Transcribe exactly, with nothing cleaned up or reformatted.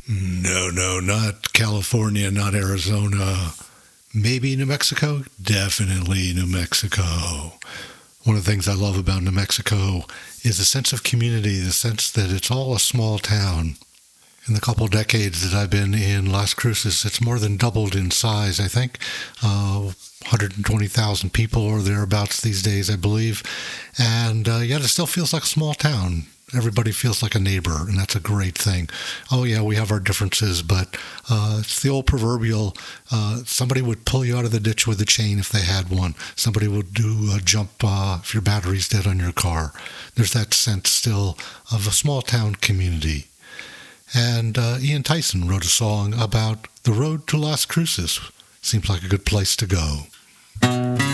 No, no, not California, not Arizona. Maybe New Mexico? Definitely New Mexico. One of the things I love about New Mexico is the sense of community, the sense that it's all a small town. In the couple decades that I've been in Las Cruces, it's more than doubled in size, I think. Uh, one hundred twenty thousand people or thereabouts these days, I believe. And uh, yet it still feels like a small town. Everybody feels like a neighbor, and that's a great thing. Oh, yeah, we have our differences, but uh, it's the old proverbial, uh, somebody would pull you out of the ditch with a chain if they had one. Somebody would do a jump uh, if your battery's dead on your car. There's that sense still of a small town community. And uh, Ian Tyson wrote a song about the road to Las Cruces. Seems like a good place to go.